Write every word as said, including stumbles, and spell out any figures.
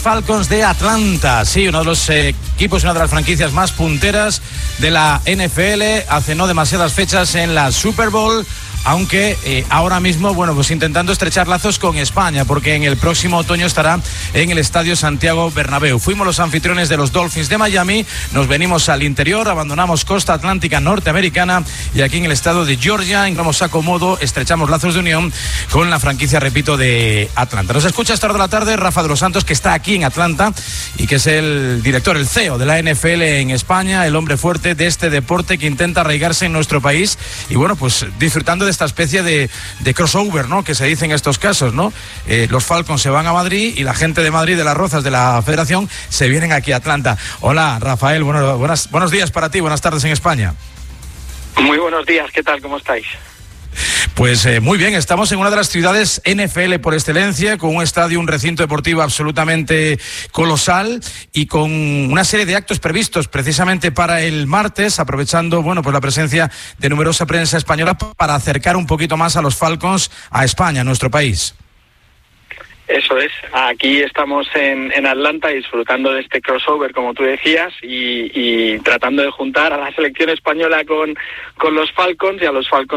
Falcons de Atlanta. Sí, uno de los eh, equipos, una de las franquicias más punteras de la N F L. Hace no demasiadas fechas en la Super Bowl. Aunque eh, ahora mismo, bueno, pues intentando estrechar lazos con España, porque en el próximo otoño estará en el Estadio Santiago Bernabéu. Fuimos los anfitriones de los Dolphins de Miami, nos venimos al interior, abandonamos costa atlántica norteamericana y aquí en el estado de Georgia entramos a Comodo, estrechamos lazos de unión con la franquicia, repito, de Atlanta. Nos escucha esta hora de la tarde Rafa de los Santos, que está aquí en Atlanta y que es el director, el C E O de la N F L en España, el hombre fuerte de este deporte que intenta arraigarse en nuestro país y, bueno, pues disfrutando de esta especie de, de crossover, ¿no?, que se dice en estos casos, ¿no? Eh, los Falcons se van a Madrid y la gente de Madrid, de las Rozas, de la Federación, se vienen aquí a Atlanta. Hola, Rafael, bueno, buenas, buenos días para ti, buenas tardes en España. Muy buenos días, ¿qué tal? ¿Cómo estáis? Pues eh, muy bien, estamos en una de las ciudades N F L por excelencia, con un estadio, un recinto deportivo absolutamente colosal y con una serie de actos previstos precisamente para el martes, aprovechando, bueno, pues la presencia de numerosa prensa española para acercar un poquito más a los Falcons a España, a nuestro país. Eso es, aquí estamos en, en Atlanta disfrutando de este crossover, como tú decías, y, y tratando de juntar a la selección española con, con los Falcons y a los Falcons